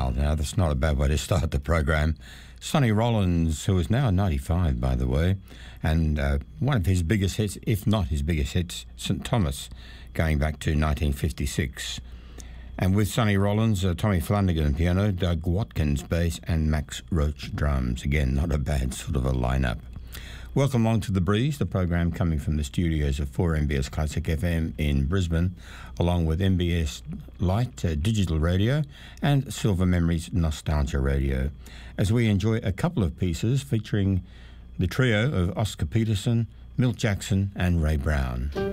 Wow, now that's not a bad way to start the program. Sonny Rollins, who is now 95, by the way, and one of his biggest hits, if not his biggest hits, St. Thomas, going back to 1956. And with Sonny Rollins, Tommy Flanagan piano, Doug Watkins bass, and Max Roach drums. Again, not a bad sort of a lineup. Welcome along to The Breeze, the program coming from the studios of 4MBS Classic FM in Brisbane, along with MBS Light Digital Radio and Silver Memories Nostalgia Radio, as we enjoy a couple of pieces featuring the trio of Oscar Peterson, Milt Jackson and Ray Brown.